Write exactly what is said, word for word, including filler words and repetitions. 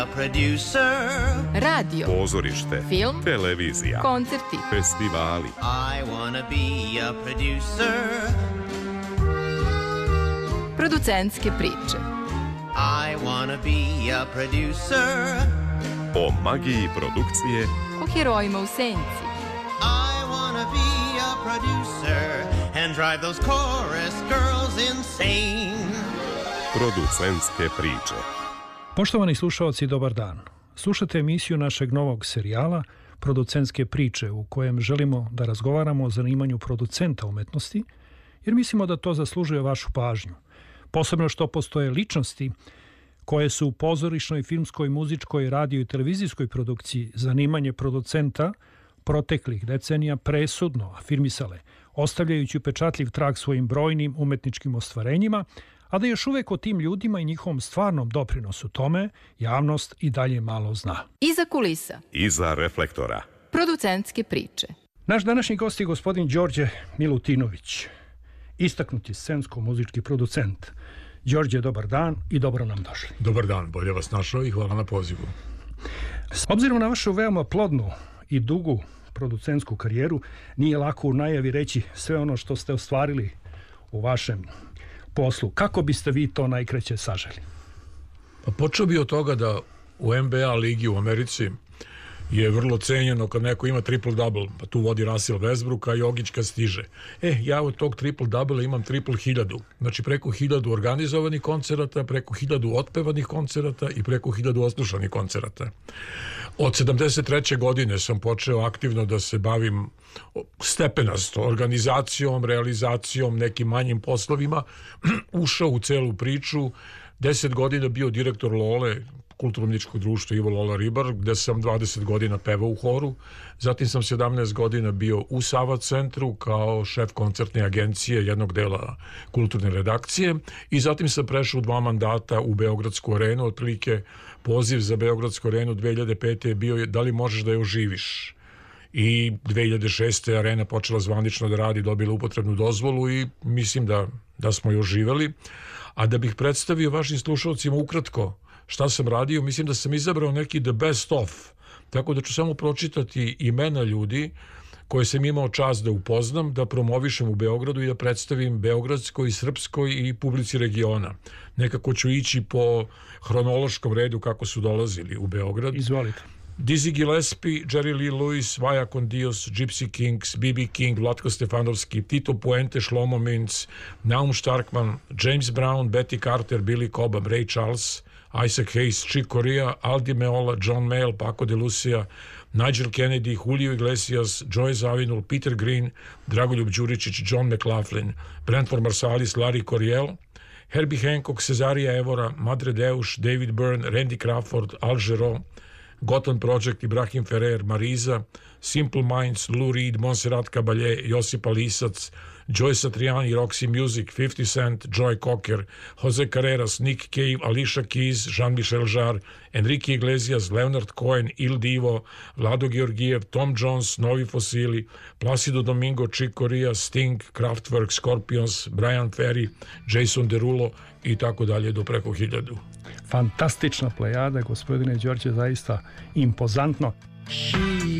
Producer. Radio. Pozorište. Film. Televizija. Koncerti. Festivali. I wanna be a producer. Producentske priče. I wanna be a producer. O magiji produkcije. O herojima u senci. I wanna be a producer and drive those chorus girls insane. Producentske priče. Poštovani slušaoci, dobar dan. Slušate emisiju našeg novog serijala Producentske priče, u kojem želimo da razgovaramo o zanimanju producenta umetnosti, jer mislimo da to zaslužuje vašu pažnju. Posebno što postoje ličnosti koje su u pozorišnoj, filmskoj, muzičkoj, radio i televizijskoj produkciji zanimanje producenta proteklih decenija presudno afirmisale, ostavljajući upečatljiv trag svojim brojnim umetničkim ostvarenjima, a da još uvek o tim ljudima i njihovom stvarnom doprinosu tome javnost i dalje malo zna. Iza kulisa. Iza reflektora. Producentske priče. Naš današnji gost je gospodin Đorđe Milutinović, istaknuti scensko-muzički producent. Đorđe, dobar dan i dobro nam došli. Dobar dan, bolje vas našao i hvala na pozivu. S obzirom na vašu veoma plodnu i dugu producentsku karijeru, nije lako u najavi reći sve ono što ste ostvarili u vašem poslu. Kako biste vi to najkraće saželi? Pa počeo bi od toga da u N B A ligi u Americi je vrlo cenjeno kad neko ima triple-double, pa tu vodi Russell Westbrook, a Jokić kad stiže. E, ja od tog triple-double imam triple hiljadu. Znači preko hiljadu organizovanih koncerata, preko hiljadu otpevanih koncerata i preko hiljadu oslušanih koncerata. Od sedamdeset treće godine sam počeo aktivno da se bavim stepenasto organizacijom, realizacijom, nekim manjim poslovima, ušao u celu priču, deset godina bio direktor Lole, kulturno-umjetničkog društva Ivo Lola Ribar, gde sam dvadeset godina pevao u horu. Zatim sam sedamnaest godina bio u Sava centru kao šef koncertne agencije jednog dela kulturne redakcije i zatim sam prešao u dva mandata u Beogradsku arenu. Otprilike poziv za Beogradsku arenu dve hiljade pete je bio da li možeš da je oživiš. I dve hiljade šeste arena počela zvanično da radi, dobila upotrebnu dozvolu i mislim da, da smo je oživeli. A da bih predstavio vašim slušalcima ukratko šta sam radio, mislim da sam izabrao neki the best of, tako da ću samo pročitati imena ljudi koje sam imao čast da upoznam, da promovišem u Beogradu i da predstavim beogradskoj i srpskoj i publici regiona. Nekako ću ići po hronološkom redu kako su dolazili u Beograd. Izvolite. Dizzy Gillespie, Jerry Lee Lewis, Vaja con Dios, Gypsy Kings, B B King, Vlatko Stefanovski, Tito Puente, Shlomo Mintz, Naum Starkman, James Brown, Betty Carter, Billy Cobham, Ray Charles, Isaac Hayes, Chick Corea, Aldi Meola, John Mayall, Paco de Lucia, Nigel Kennedy, Julio Iglesias, Joy Zawinul, Peter Green, Dragoljub Đuričić, John McLaughlin, Brentford Marsalis, Larry Coryell, Herbie Hancock, Cesaria Evora, Madre Deus, David Byrne, Randy Crawford, Al Jarreau, Gotham Project, Ibrahim Ferrer, Mariza, Simple Minds, Lou Reed, Montserrat Caballé, Josipa Lisac, Joy Satriani, Roxy Music, fifty Cent, Joy Cocker, Jose Carreras, Nick Cave, Alicia Keys, Jean-Michel Jarre, Enrique Iglesias, Leonard Cohen, Il Divo, Vlado Georgijev, Tom Jones, Novi Fossili, Placido Domingo, Chick Corea, Sting, Kraftwerk, Scorpions, Brian Ferry, Jason Derulo i tako dalje do preko hiljadu. Fantastična plejada, gospodine Đorđe, zaista impozantno. She